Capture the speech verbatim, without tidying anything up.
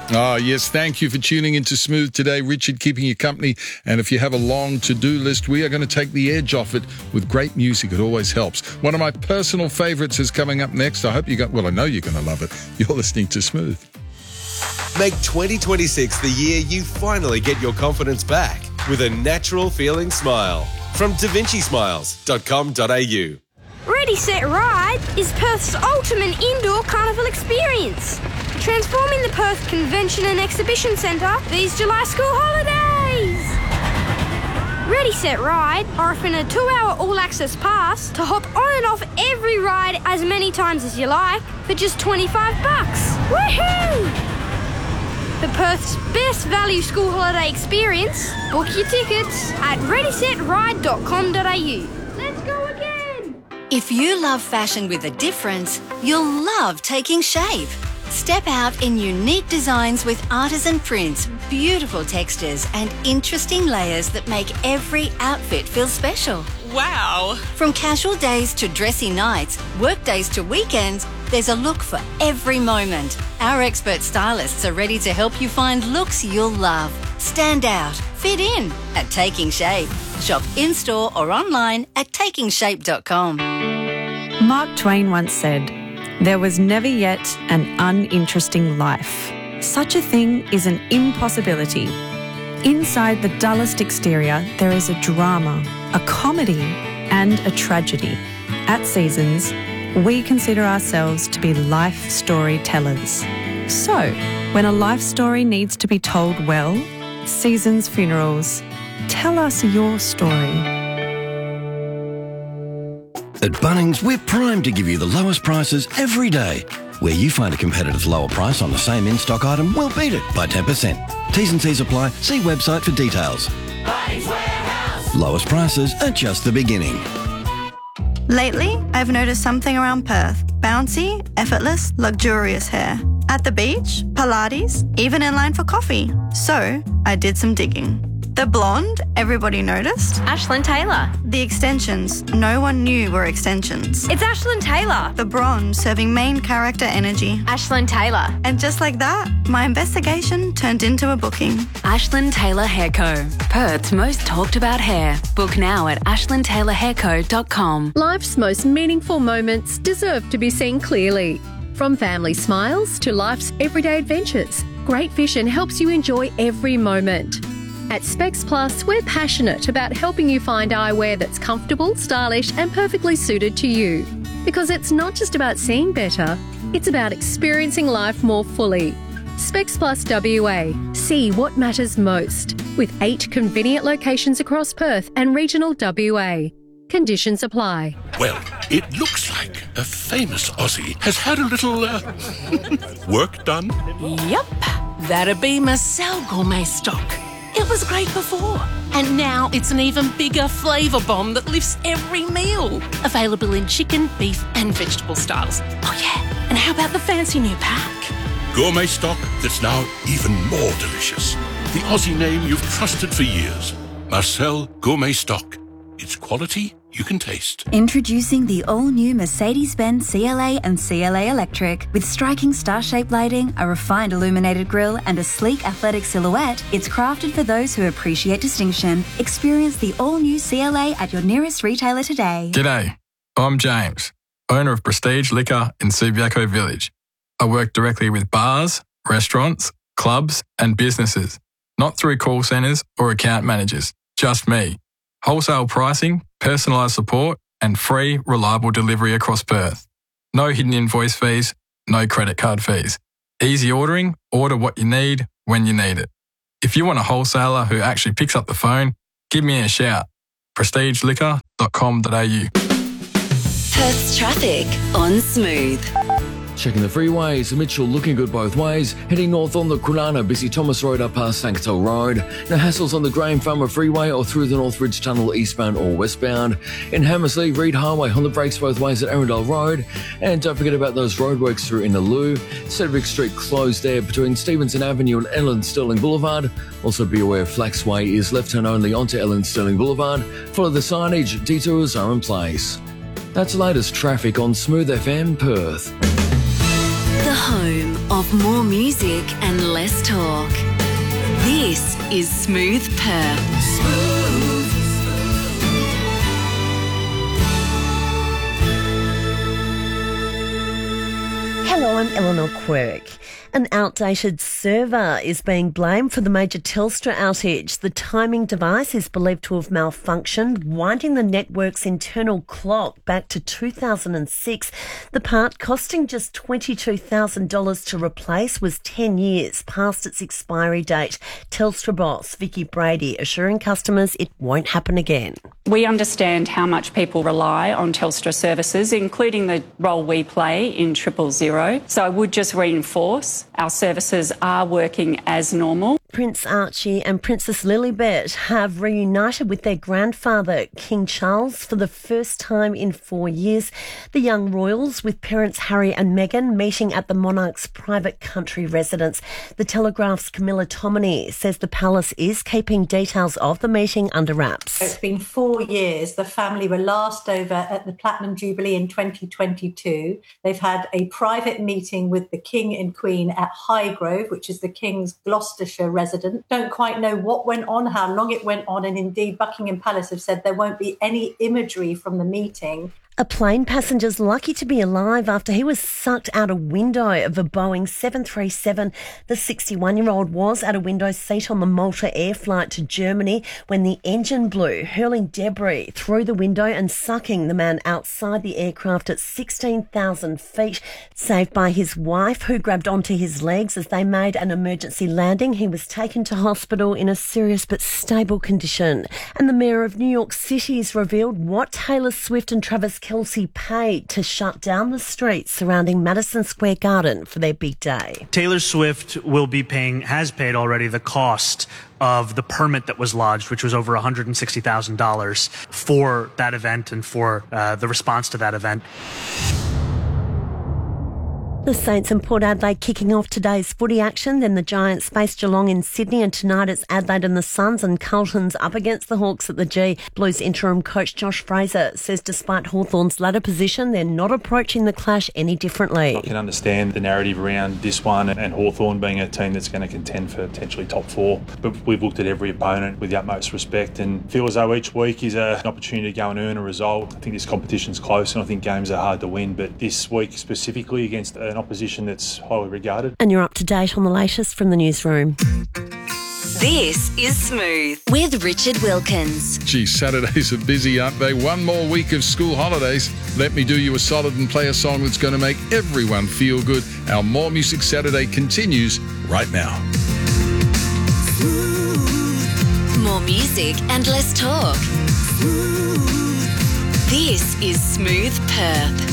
Oh, yes. Thank you for tuning into Smooth today. Richard keeping you company. And if you have a long to-do list, we are going to take the edge off it with great music. It always helps. One of my personal favourites is coming up next. I hope you got, well, I know you're going to love it. You're listening to Smooth. Make twenty twenty-six the year you finally get your confidence back with a natural feeling smile from da vinci smiles dot com dot a u. Ready, Set, Ride is Perth's ultimate indoor carnival experience. Transforming the Perth Convention and Exhibition Centre these July school holidays. Ready, Set, Ride are offering a two-hour all-access pass to hop on and off every ride as many times as you like for just twenty-five bucks. Woohoo! The Perth's best value school holiday experience. Book your tickets at ready set ride dot com dot a u. Let's go again! If you love fashion with a difference, you'll love Taking Shape. Step out in unique designs with artisan prints, beautiful textures and interesting layers that make every outfit feel special. Wow! From casual days to dressy nights, work days to weekends, there's a look for every moment. Our expert stylists are ready to help you find looks you'll love. Stand out, fit in at Taking Shape. Shop in-store or online at taking shape dot com. Mark Twain once said, "There was never yet an uninteresting life. Such a thing is an impossibility. Inside the dullest exterior, there is a drama, a comedy, and a tragedy. At Seasons, we consider ourselves to be life storytellers. So, when a life story needs to be told well, Seasons Funerals, tell us your story." At Bunnings, we're primed to give you the lowest prices every day. Where you find a competitive lower price on the same in-stock item, we'll beat it by ten percent. T's and C's apply. See website for details. Bunnings Warehouse. Lowest prices are just the beginning. Lately, I've noticed something around Perth. Bouncy, effortless, luxurious hair. At the beach, Pilates, even in line for coffee. So, I did some digging. The blonde, everybody noticed. Ashlyn Taylor. The extensions, no one knew were extensions. It's Ashlyn Taylor. The bronze, serving main character energy. Ashlyn Taylor. And just like that, my investigation turned into a booking. Ashlyn Taylor Hair Co. Perth's most talked about hair. Book now at ashlyn taylor hair co dot com. Life's most meaningful moments deserve to be seen clearly. From family smiles to life's everyday adventures, Great Vision helps you enjoy every moment. At Specs Plus, we're passionate about helping you find eyewear that's comfortable, stylish and perfectly suited to you. Because it's not just about seeing better, it's about experiencing life more fully. Specs Plus W A. See what matters most. With eight convenient locations across Perth and regional W A. Conditions apply. Well, it looks like a famous Aussie has had a little uh, work done. Yep, that'd be Marcel Gourmet Stock. It was great before, and now it's an even bigger flavour bomb that lifts every meal. Available in chicken, beef and vegetable styles. Oh yeah, and how about the fancy new pack? Gourmet Stock that's now even more delicious. The Aussie name you've trusted for years. Marcel Gourmet Stock. It's quality you can taste. Introducing the all-new Mercedes-Benz C L A and C L A Electric. With striking star-shaped lighting, a refined illuminated grille and a sleek athletic silhouette, it's crafted for those who appreciate distinction. Experience the all-new C L A at your nearest retailer today. G'day, I'm James, owner of Prestige Liquor in Subiaco Village. I work directly with bars, restaurants, clubs and businesses, not through call centres or account managers, just me. Wholesale pricing, personalised support and free, reliable delivery across Perth. No hidden invoice fees, no credit card fees. Easy ordering, order what you need when you need it. If you want a wholesaler who actually picks up the phone, give me a shout. prestige liquor dot com dot a u. Perth's traffic on Smooth. Checking the freeways, Mitchell looking good both ways. Heading north on the Kwinana, busy Thomas Road up past Sanctel Road. No hassles on the Graham Farmer Freeway or through the North Ridge Tunnel eastbound or westbound. In Hammersley, Reed Highway on the brakes both ways at Arundel Road. And don't forget about those roadworks through Innaloo. Sedgwick Street closed there between Stevenson Avenue and Ellen Sterling Boulevard. Also be aware Flax Way is left turn only onto Ellen Sterling Boulevard. Follow the signage, detours are in place. That's the latest traffic on Smooth F M Perth. The home of more music and less talk. This is Smooth Perth. Smooth. Hello, I'm Eleanor Quirk. An outdated server is being blamed for the major Telstra outage. The timing device is believed to have malfunctioned, winding the network's internal clock back to two thousand six. The part, costing just twenty-two thousand dollars to replace, was ten years past its expiry date. Telstra boss Vicky Brady assuring customers it won't happen again. We understand how much people rely on Telstra services, including the role we play in Triple Zero. So I would just reinforce our services are working as normal. Prince Archie and Princess Lilibet have reunited with their grandfather, King Charles, for the first time in four years. The young royals, with parents Harry and Meghan, meeting at the monarch's private country residence. The Telegraph's Camilla Tominey says the palace is keeping details of the meeting under wraps. It's been four years. The family were last over at the Platinum Jubilee in twenty twenty-two. They've had a private meeting with the King and Queen at Highgrove, which is the King's Gloucestershire resident. Don't quite know what went on, how long it went on, and indeed Buckingham Palace have said there won't be any imagery from the meeting. A plane passenger's lucky to be alive after he was sucked out a window of a Boeing seven thirty-seven. The sixty-one-year-old was at a window seat on the Malta Air flight to Germany when the engine blew, hurling debris through the window and sucking the man outside the aircraft at sixteen thousand feet. Saved by his wife, who grabbed onto his legs as they made an emergency landing. He was taken to hospital in a serious but stable condition. And the Mayor of New York City has revealed what Taylor Swift and Travis Kelce paid to shut down the streets surrounding Madison Square Garden for their big day. Taylor Swift will be paying, has paid already, the cost of the permit that was lodged, which was over one hundred sixty thousand dollars for that event and for uh, the response to that event. The Saints and Port Adelaide kicking off today's footy action. Then the Giants face Geelong in Sydney, and tonight it's Adelaide and the Suns, and Carlton's up against the Hawks at the G. Blues interim coach Josh Fraser says despite Hawthorn's ladder position, they're not approaching the clash any differently. I can understand the narrative around this one and Hawthorn being a team that's going to contend for potentially top four, but we've looked at every opponent with the utmost respect and feel as though each week is a, an opportunity to go and earn a result. I think this competition's close and I think games are hard to win, but this week specifically against an opposition that's highly regarded. And you're up to date on the latest from the newsroom. This is Smooth with Richard Wilkins. Gee, Saturdays are busy, aren't they? One more week of school holidays. Let me do you a solid and play a song that's going to make everyone feel good. Our More Music Saturday continues right now. More music and less talk. This is Smooth Perth.